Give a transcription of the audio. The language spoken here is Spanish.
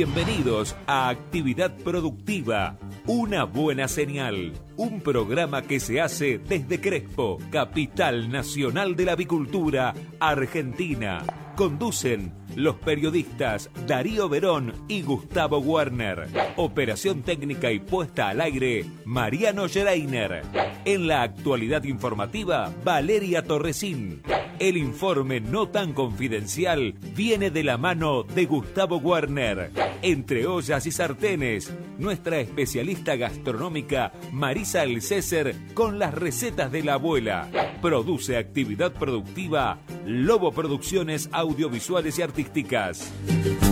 Bienvenidos a Actividad Productiva, una buena señal. Un programa que se hace desde Crespo, capital nacional de la avicultura, Argentina. Conducen los periodistas Darío Verón y Gustavo Werner. Operación técnica y puesta al aire, Mariano Schreiner. En la actualidad informativa, Valeria Torresín. El informe no tan confidencial viene de la mano de Gustavo Werner. Entre ollas y sartenes, nuestra especialista gastronómica Marisa Alcéser con las recetas de la abuela. Produce Actividad Productiva, Lobo Producciones Audiovisuales y Artísticas.